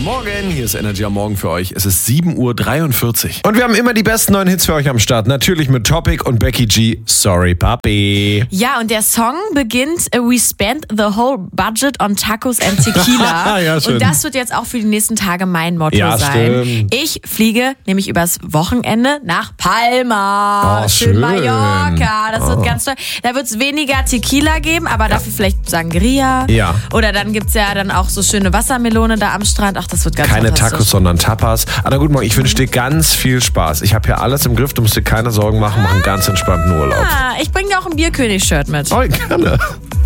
Morgen, hier ist Energy am Morgen für euch. Es ist 7:43 Uhr. Und wir haben immer die besten neuen Hits für euch am Start. Natürlich mit Topic und Becky G. Sorry, Papi. Ja, und der Song beginnt We spent the whole budget on tacos and tequila. Ja, schön. Und das wird jetzt auch für die nächsten Tage mein Motto Ja, sein. stimmt. Ich fliege nämlich übers Wochenende nach Palma. Oh, schön. Mallorca. Das wird ganz toll. Da wird es weniger Tequila geben, aber dafür vielleicht Sangria. Ja. Oder dann gibt es ja dann auch so schöne Wassermelone da am Strand. Ach, das wird ganz Keine fantastisch. Tacos, sondern Tapas. Aber gut, Morgen, ich wünsche dir ganz viel Spaß. Ich habe hier alles im Griff, du musst dir keine Sorgen machen. Mach einen ganz entspannten Urlaub. Ich bringe dir auch ein Bierkönig-Shirt mit. Oh, gerne.